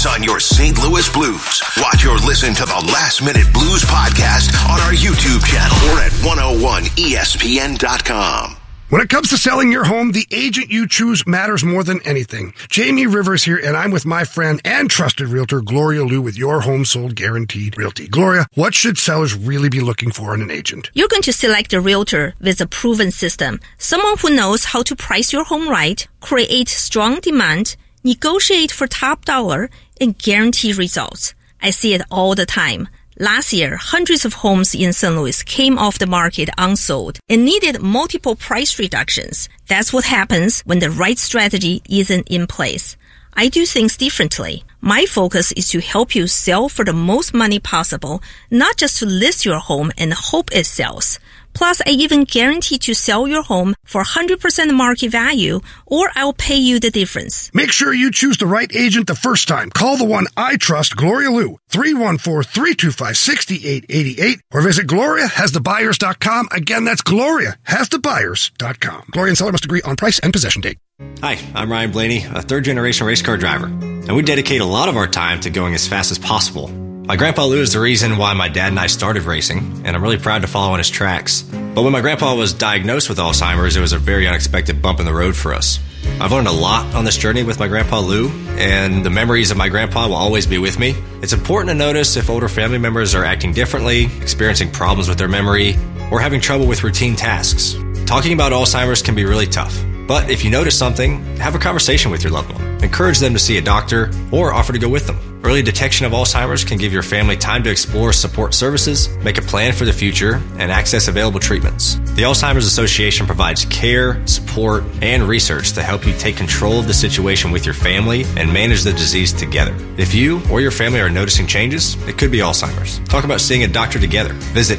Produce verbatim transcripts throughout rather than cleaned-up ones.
focus on your Saint Louis Blues. Watch or listen to the Last Minute Blues podcast on our YouTube channel or at one oh one E S P N dot com. When it comes to selling your home, the agent you choose matters more than anything. Jamie Rivers here, and I'm with my friend and trusted realtor, Gloria Liu, with Your Home Sold Guaranteed Realty. Gloria, what should sellers really be looking for in an agent? You're going to select a realtor with a proven system, someone who knows how to price your home right, create strong demand, negotiate for top dollar, and guarantee results. I see it all the time. Last year, hundreds of homes in Saint Louis came off the market unsold and needed multiple price reductions. That's what happens when the right strategy isn't in place. I do things differently. My focus is to help you sell for the most money possible, not just to list your home and hope it sells. Plus, I even guarantee to sell your home for one hundred percent market value, or I'll pay you the difference. Make sure you choose the right agent the first time. Call the one I trust, Gloria Liu, three one four, three two five, six eight eight eight, or visit Gloria Has The Buyers dot com. Again, that's Gloria Has The Buyers dot com. Gloria and seller must agree on price and possession date. Hi, I'm Ryan Blaney, a third-generation race car driver, and we dedicate a lot of our time to going as fast as possible. My grandpa Lou is the reason why my dad and I started racing, and I'm really proud to follow in his tracks. But when my grandpa was diagnosed with Alzheimer's, it was a very unexpected bump in the road for us. I've learned a lot on this journey with my grandpa Lou, and the memories of my grandpa will always be with me. It's important to notice if older family members are acting differently, experiencing problems with their memory, or having trouble with routine tasks. Talking about Alzheimer's can be really tough. But if you notice something, have a conversation with your loved one. Encourage them to see a doctor or offer to go with them. Early detection of Alzheimer's can give your family time to explore support services, make a plan for the future, and access available treatments. The Alzheimer's Association provides care, support, and research to help you take control of the situation with your family and manage the disease together. If you or your family are noticing changes, it could be Alzheimer's. Talk about seeing a doctor together. Visit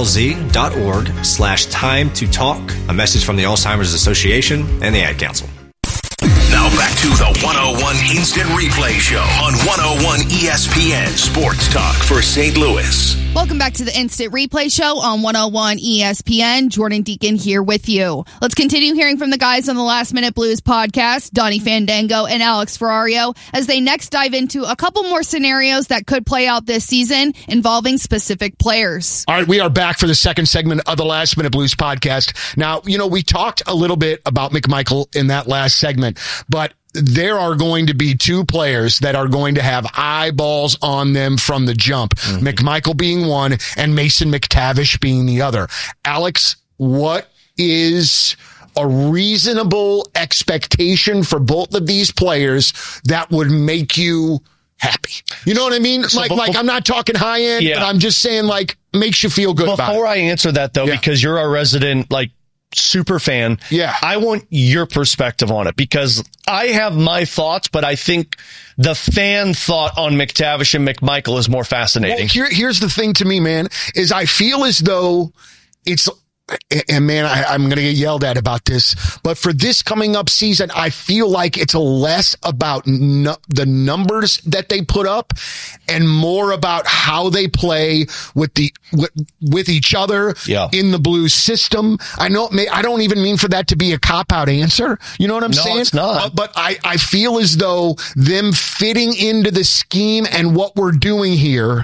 alz.org slash time to talk. A message from the Alzheimer's Association and the Ad Council. Now back to the one oh one Instant Replay Show on one oh one E S P N Sports Talk for Saint Louis. Welcome back to the Instant Replay Show on one oh one E S P N. Jordan Deacon here with you. Let's continue hearing from the guys on the Last Minute Blues podcast, Donnie Fandango and Alex Ferrario, as they next dive into a couple more scenarios that could play out this season involving specific players. All right, we are back for the second segment of the Last Minute Blues podcast. Now, you know, we talked a little bit about McMichael in that last segment, but there are going to be two players that are going to have eyeballs on them from the jump. Mm-hmm. McMichael being one and Mason McTavish being the other. Alex, what is a reasonable expectation for both of these players that would make you happy? You know what I mean? So like, before, like I'm not talking high end, yeah. but I'm just saying like makes you feel good before about it. Before I answer that though, yeah. because you're our resident, like, super fan. Yeah. I want your perspective on it because I have my thoughts, but I think the fan thought on McTavish and McMichael is more fascinating. Well, here, here's the thing to me, man, is I feel as though it's, and man, I, I'm going to get yelled at about this, but for this coming up season, I feel like it's less about no, the numbers that they put up and more about how they play with the, with, with each other yeah. in the Blues system. I know, I don't even mean for that to be a cop-out answer. You know what I'm no, saying? No, it's not. But, but I, I feel as though them fitting into the scheme and what we're doing here,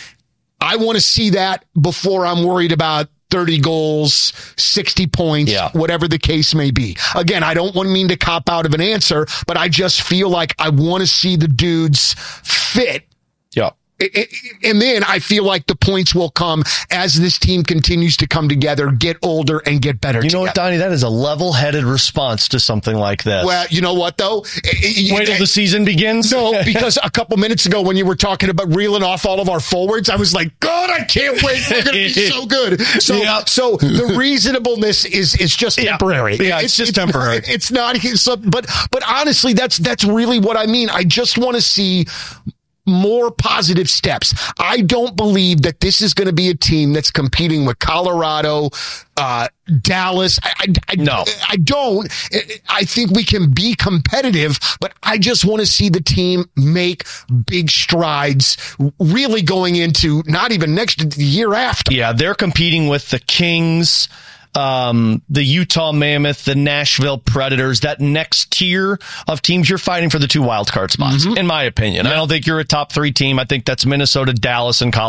I want to see that before I'm worried about thirty goals, sixty points, yeah. whatever the case may be. Again, I don't want to mean to cop out of an answer, but I just feel like I want to see the dudes fit. Yeah. And then I feel like the points will come as this team continues to come together, get older, and get better You know together. what, Donnie? That is a level-headed response to something like this. Well, you know what, though? Wait till the season begins? No, because a couple minutes ago when you were talking about reeling off all of our forwards, I was like, God, I can't wait. We're going to be so good. So, yeah. so the reasonableness is is just temporary. Yeah, yeah it's, it's just it's, temporary. It's not. So, but but honestly, that's that's really what I mean. I just want to see more positive steps. I don't believe that this is going to be a team that's competing with Colorado, uh, Dallas. I, I, I, no, I don't. I think we can be competitive, but I just want to see the team make big strides, really going into not even next the year after. Yeah, they're competing with the Kings, um, the Utah Mammoth, the Nashville Predators, that next tier of teams, you're fighting for the two wildcard spots, mm-hmm. in my opinion. Yeah. I don't think you're a top three team. I think that's Minnesota, Dallas, and Colorado.